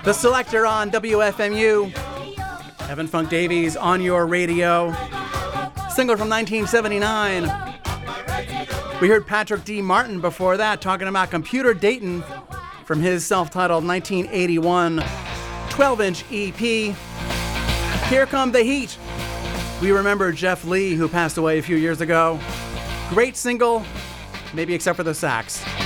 The Selector on WFMU. Evan Funk Davies on your radio. Single from 1979. We heard Patrick D. Martin before that talking about Computer Dayton from his self-titled 1981 12-inch EP. Here Come the Heat. We remember Jeff Lee, who passed away a few years ago. Great single, maybe except for the sax.